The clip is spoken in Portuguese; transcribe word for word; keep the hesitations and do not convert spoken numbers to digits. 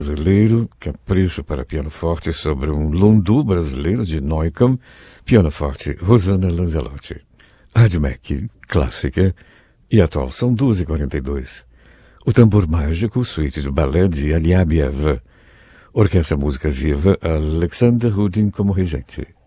Brasileiro, capricho para piano forte sobre um lundu brasileiro de Neukomm, piano forte Rosana Lanzelotti. Rádio Mac, clássica e atual, são duas e quarenta e dois. O Tambor Mágico, suíte de balé de Aliabiev. Orquestra Música Viva, Alexander Rudin como regente.